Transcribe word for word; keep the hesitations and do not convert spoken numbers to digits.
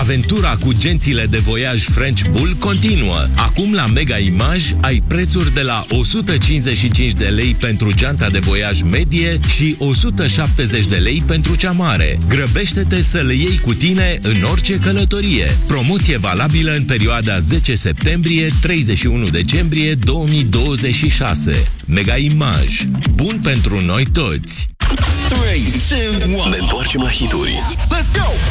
Aventura cu gențile de voiaj French Bull continuă. Acum la Mega Image ai prețuri de la o sută cincizeci și cinci de lei pentru geanta de voiaj medie și o sută șaptezeci de lei pentru cea mare. Grăbește-te să le iei cu tine în orice călătorie. Promoție valabilă în perioada zece septembrie - treizeci și unu decembrie două mii douăzeci și șase. Mega Image. Bun pentru noi toți! trei, doi, unu. Ne întoarcem la hituri. Let's go!